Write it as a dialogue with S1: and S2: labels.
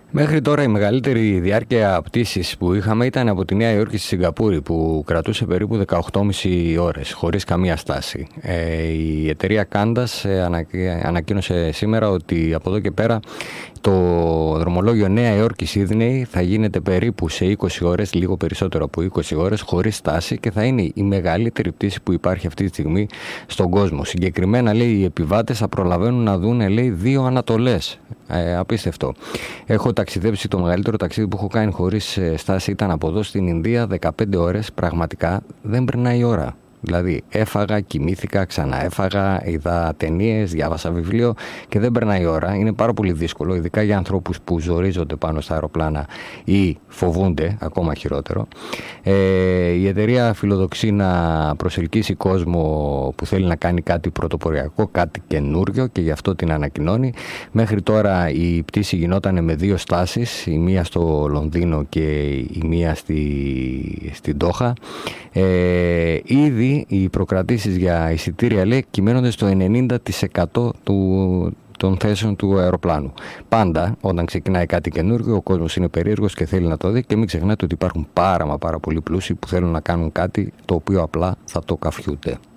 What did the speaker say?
S1: Μέχρι τώρα η μεγαλύτερη διάρκεια πτήσης που είχαμε ήταν από τη Νέα Υόρκη στη Σιγκαπούρη, που κρατούσε περίπου 18,5 ώρες χωρίς καμία στάση. Η εταιρεία Qantas ανακοίνωσε σήμερα ότι από εδώ και πέρα το δρομολόγιο Νέα Υόρκη-Σίδνεϊ θα γίνεται περίπου σε 20 ώρες, λίγο περισσότερο από 20 ώρες, χωρίς στάση, και θα είναι η μεγαλύτερη πτήση που υπάρχει αυτή τη στιγμή στον κόσμο. Συγκεκριμένα, λέει, οι επιβάτες θα προλαβαίνουν να δουν, λέει, 2 ανατολές. Απίστευτο. Έχω ταξιδέψει, το μεγαλύτερο ταξίδι που έχω κάνει χωρίς στάση ήταν από εδώ στην Ινδία, 15 ώρες. Πραγματικά δεν περνάει η ώρα. Δηλαδή έφαγα, κοιμήθηκα, ξαναέφαγα, είδα ταινίες, διάβασα βιβλίο και δεν περνάει η ώρα. Είναι πάρα πολύ δύσκολο, ειδικά για ανθρώπους που ζορίζονται πάνω στα αεροπλάνα ή φοβούνται, ακόμα χειρότερο. Η εταιρεία φιλοδοξεί να προσελκύσει κόσμο που θέλει να κάνει κάτι πρωτοποριακό, κάτι καινούριο, και γι' αυτό την ανακοινώνει. Μέχρι τώρα η πτήση γινόταν με 2 στάσεις, η μία στο Λονδίνο και η μία στην Ντόχα. Ήδη οι προκρατήσεις για εισιτήρια, λέει, κυμαίνονται στο 90% των θέσεων του αεροπλάνου. Πάντα όταν ξεκινάει κάτι καινούργιο, ο κόσμος είναι περίεργος και θέλει να το δει, και μην ξεχνάτε ότι υπάρχουν πάρα πολλοί πλούσιοι που θέλουν να κάνουν κάτι το οποίο απλά θα το καφιούνται.